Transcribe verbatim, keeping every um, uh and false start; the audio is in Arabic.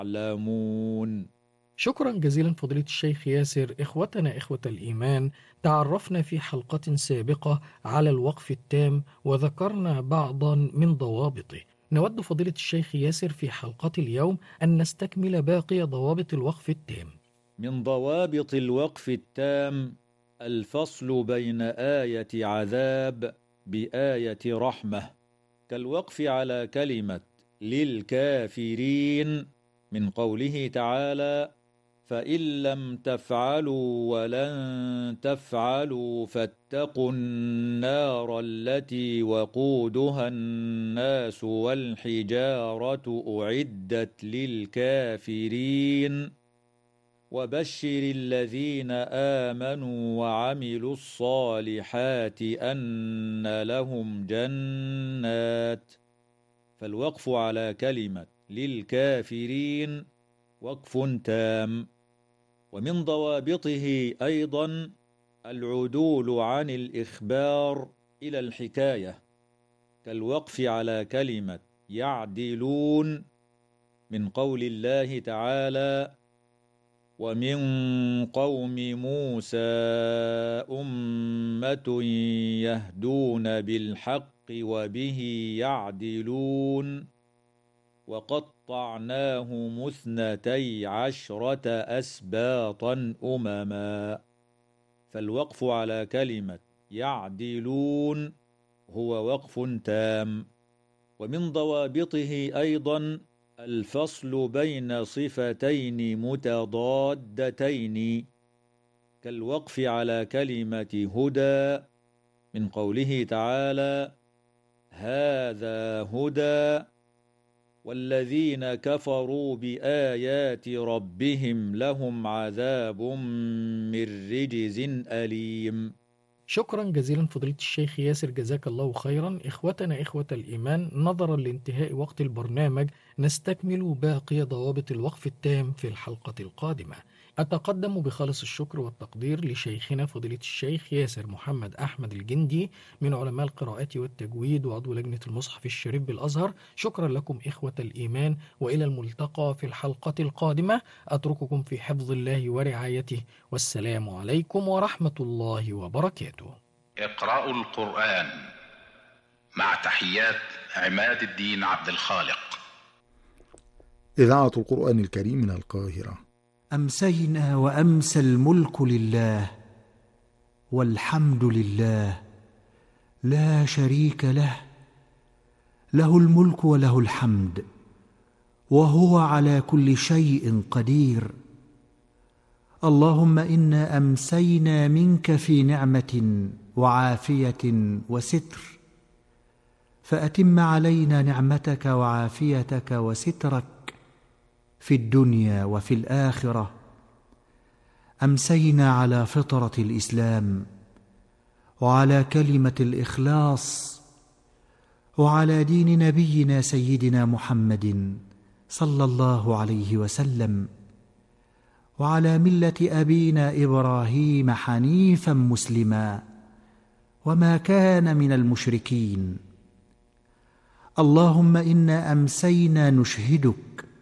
يعلمون. شكرا جزيلا فضيلة الشيخ ياسر. إخوتنا إخوة الإيمان، تعرفنا في حلقة سابقة على الوقف التام وذكرنا بعضا من ضوابطه. نود فضيلة الشيخ ياسر في حلقة اليوم أن نستكمل باقي ضوابط الوقف التام. من ضوابط الوقف التام الفصل بين آية عذاب بآية رحمة، كالوقف على كلمة للكافرين من قوله تعالى: فإن لم تفعلوا ولن تفعلوا فاتقوا النار التي وقودها الناس والحجارة أعدت للكافرين وبشر الذين آمنوا وعملوا الصالحات أن لهم جنات. فالوقف على كلمة للكافرين وقف تام. ومن ضوابطه أيضا العدول عن الإخبار إلى الحكاية، كالوقف على كلمة يعدلون من قول الله تعالى: ومن قوم موسى أمة يهدون بالحق وبه يعدلون وقطعناهم اثنتي عشرة أسباطا أمما. فالوقف على كلمة يعدلون هو وقف تام. ومن ضوابطه أيضا الفصل بين صفتين متضادتين، كالوقف على كلمة هدى من قوله تعالى: هذا هدى والذين كفروا بآيات ربهم لهم عذاب من رجز أليم. شكرا جزيلا فضيلة الشيخ ياسر، جزاك الله خيرا. إخوتنا إخوة الإيمان، نظرا لانتهاء وقت البرنامج نستكمل باقي ضوابط الوقف التام في الحلقة القادمة. أتقدم بخالص الشكر والتقدير لشيخنا فضيلة الشيخ ياسر محمد أحمد الجندي من علماء القراءات والتجويد وعضو لجنة المصحف الشريف بالأزهر. شكرا لكم إخوة الإيمان، وإلى الملتقى في الحلقة القادمة. أترككم في حفظ الله ورعايته، والسلام عليكم ورحمة الله وبركاته. اقرأوا القرآن مع تحيات عماد الدين عبد الخالق. إذاعة القرآن الكريم من القاهرة. أمسينا وأمسى الملك لله والحمد لله لا شريك له، له الملك وله الحمد وهو على كل شيء قدير. اللهم إنا أمسينا منك في نعمة وعافية وستر، فأتم علينا نعمتك وعافيتك وسترك في الدنيا وفي الآخرة. أمسينا على فطرة الإسلام وعلى كلمة الإخلاص وعلى دين نبينا سيدنا محمد صلى الله عليه وسلم، وعلى ملة أبينا إبراهيم حنيفا مسلما وما كان من المشركين. اللهم إنا أمسينا نشهدك